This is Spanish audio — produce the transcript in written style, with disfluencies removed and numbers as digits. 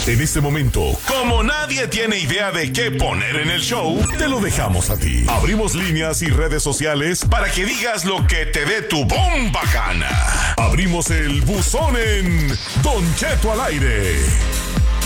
En este momento, como nadie tiene idea de qué poner en el show, te lo dejamos a ti. Abrimos líneas y redes sociales para que digas lo que te dé tu bomba gana. Abrimos el buzón en Don Cheto al aire.